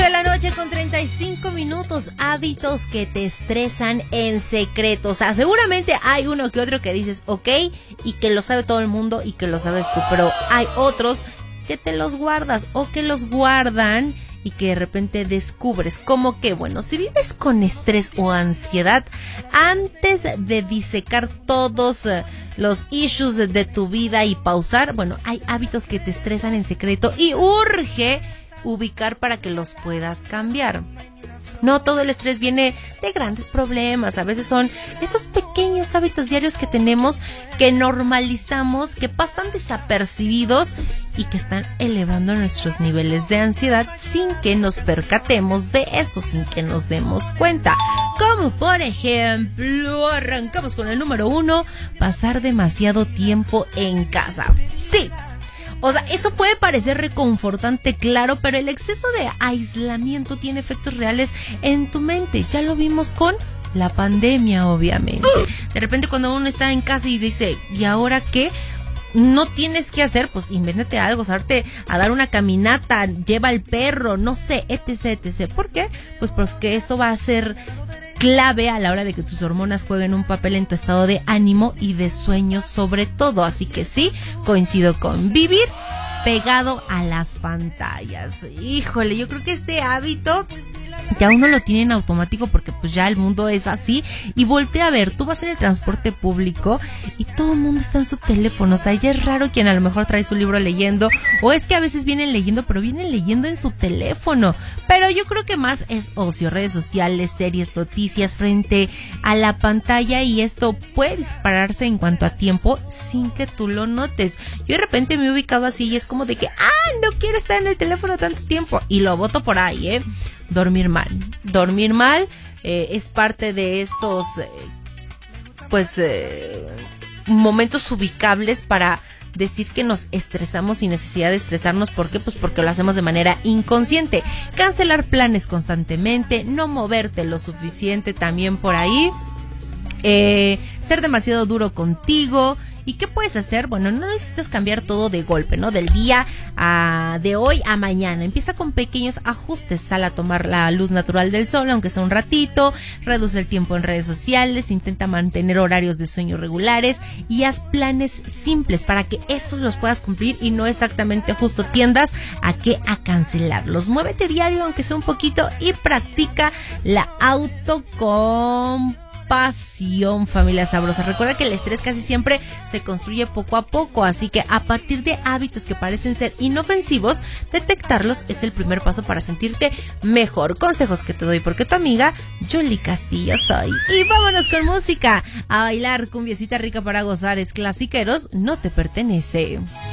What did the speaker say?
8:35 hábitos que te estresan en secreto. O sea, seguramente hay uno que otro que dices, ok, y que lo sabe todo el mundo y que lo sabes tú, pero hay otros que te los guardas o que los guardan y que de repente descubres. Como que, bueno, si vives con estrés o ansiedad, antes de disecar todos los issues de tu vida y pausar, bueno, hay hábitos que te estresan en secreto y urge ubicar para que los puedas cambiar. No todo el estrés viene de grandes problemas, a veces son esos pequeños hábitos diarios que tenemos, que normalizamos, que pasan desapercibidos y que están elevando nuestros niveles de ansiedad sin que nos percatemos de esto, sin que nos demos cuenta. Como por ejemplo, arrancamos con el número 1, pasar demasiado tiempo en casa. Sí. O sea, eso puede parecer reconfortante, claro, pero el exceso de aislamiento tiene efectos reales en tu mente. Ya lo vimos con la pandemia, obviamente. De repente cuando uno está en casa y dice, ¿y ahora qué? No tienes que hacer, pues invéntate algo, salte a dar una caminata, lleva al perro, no sé, etc, etc. ¿Por qué? Pues porque esto va a ser clave a la hora de que tus hormonas jueguen un papel en tu estado de ánimo y de sueño sobre todo. Así que sí, coincido con vivir pegado a las pantallas. Híjole, yo creo que este hábito ya uno lo tiene en automático porque pues ya el mundo es así. Y voltea a ver, tú vas en el transporte público y todo el mundo está en su teléfono. O sea, ya es raro quien a lo mejor trae su libro leyendo, o es que a veces vienen leyendo, pero vienen leyendo en su teléfono. Pero yo creo que más es ocio, redes sociales, series, noticias frente a la pantalla, y esto puede dispararse en cuanto a tiempo sin que tú lo notes. Yo de repente me he ubicado así y es como de que, no quiero estar en el teléfono tanto tiempo, y lo boto por ahí, Dormir mal es parte de estos momentos ubicables para decir que nos estresamos sin necesidad de estresarnos. ¿Por qué? Pues porque lo hacemos de manera inconsciente. Cancelar planes constantemente, no moverte lo suficiente también por ahí, ser demasiado duro contigo. ¿Y qué puedes hacer? Bueno, no necesitas cambiar todo de golpe, ¿no? Del día de hoy a mañana. Empieza con pequeños ajustes. Sal a tomar la luz natural del sol, aunque sea un ratito. Reduce el tiempo en redes sociales. Intenta mantener horarios de sueño regulares. Y haz planes simples para que estos los puedas cumplir y no exactamente justo tiendas a cancelarlos. Muévete diario, aunque sea un poquito, y practica la autocompasión, familia sabrosa. Recuerda que el estrés casi siempre se construye poco a poco, así que a partir de hábitos que parecen ser inofensivos, detectarlos es el primer paso para sentirte mejor. Consejos que te doy porque tu amiga Julie Castillo soy. Y vámonos con música, a bailar cumbiecita rica para gozar. Es Clasiqueros, No Te Pertenece.